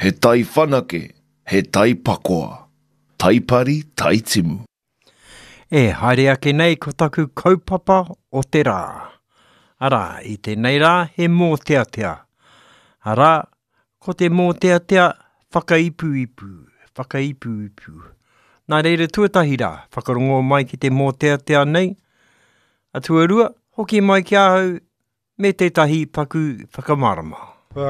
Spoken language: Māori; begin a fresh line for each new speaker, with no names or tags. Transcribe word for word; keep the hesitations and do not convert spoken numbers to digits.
He tai whanake, he tai pakoa. Taipari, tai timu.
E, haere ake nei ko taku kaupapa o te rā. Ara, i tēnei rā, he mōteatea. Ara, ko te mōteatea, whakaipu-ipu, whakaipu-ipu. Nā reira tuatahi rā, whakarongo mai ki te mōteatea nei. A tuarua, hoki mai ki ahau, me tētahi paku whakamarama.